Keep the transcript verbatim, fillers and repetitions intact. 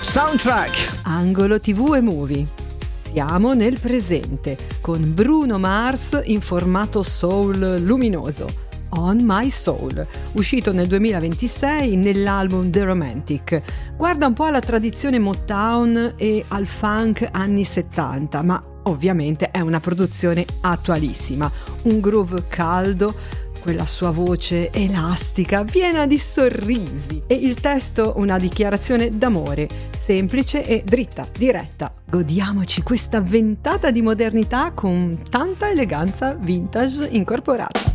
Soundtrack. Angolo tivù e movie. Siamo nel presente con Bruno Mars in formato soul luminoso. On My Soul, uscito nel duemilaventisei nell'album The Romantic. Guarda un po' alla tradizione Motown e al funk anni settanta, ma ovviamente è una produzione attualissima. Un groove caldo, quella sua voce elastica, piena di sorrisi, e il testo una dichiarazione d'amore, semplice e dritta, diretta. Godiamoci questa ventata di modernità con tanta eleganza vintage incorporata.